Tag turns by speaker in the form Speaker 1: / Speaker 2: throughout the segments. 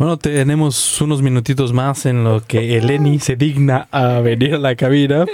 Speaker 1: Bueno, tenemos unos minutitos más en lo que Eleni se digna a venir a la cabina.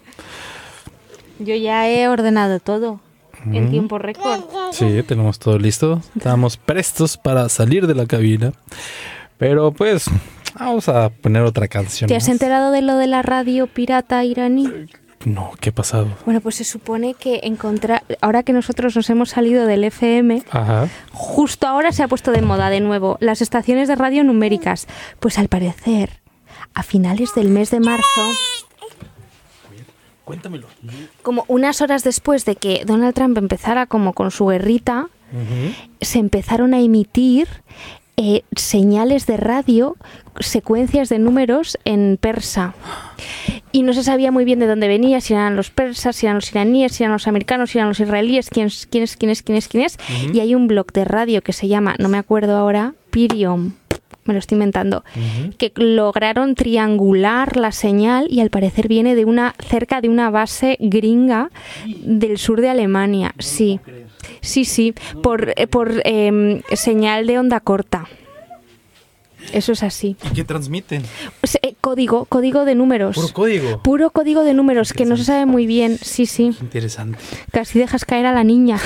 Speaker 2: Yo ya he ordenado todo en tiempo récord.
Speaker 1: Sí, tenemos todo listo. Estamos prestos para salir de la cabina. Pero pues, vamos a poner otra canción.
Speaker 2: ¿Te has
Speaker 1: más.
Speaker 2: enterado de lo de la radio pirata iraní?
Speaker 1: No, ¿qué ha pasado?
Speaker 2: Bueno, pues se supone que ahora que nosotros nos hemos salido del FM,
Speaker 1: Ajá.
Speaker 2: justo ahora se ha puesto de moda de nuevo las estaciones de radio numéricas. Pues al parecer, a finales del mes de marzo,
Speaker 1: Cuéntamelo.
Speaker 2: como unas horas después de que Donald Trump empezara como con su guerrita, se empezaron a emitir señales de radio, secuencias de números en persa. Y no se sabía muy bien de dónde venía, si eran los persas, si eran los iraníes, si eran los americanos, si eran los israelíes, quién es. Y hay un blog de radio que se llama, no me acuerdo ahora, Pirion, me lo estoy inventando, que lograron triangular la señal y al parecer viene de cerca de una base gringa del sur de Alemania. Sí, por señal de onda corta. Eso es así.
Speaker 1: ¿Y qué transmiten?
Speaker 2: Código de números.
Speaker 1: ¿Puro código?
Speaker 2: Puro código de números, que no se sabe muy bien. Sí.
Speaker 1: Interesante.
Speaker 2: Casi dejas caer a la niña.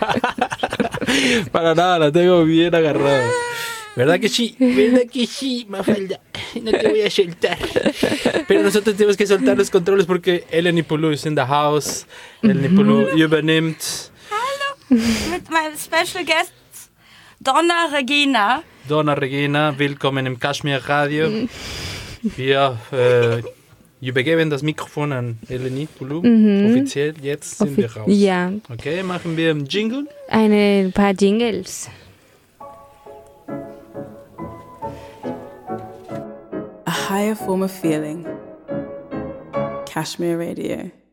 Speaker 1: Para nada, la tengo bien agarrada. ¿Verdad que sí? ¿Verdad que sí, Mafalda? No te voy a soltar. Pero nosotros tenemos que soltar los controles porque Eleni Pulu ist in the house. Eleni Pulu übernimmt.
Speaker 3: Hallo, mit meinem Special Guest Donna Regina.
Speaker 1: Donna Regina, willkommen im Kashmir Radio. Wir übergeben das Mikrofon an Eleni Pulu. Offiziell, jetzt sind wir raus.
Speaker 2: Ja.
Speaker 1: Okay, machen wir einen Jingle.
Speaker 2: Ein paar Jingles.
Speaker 4: A higher form of feeling. Kashmir Radio.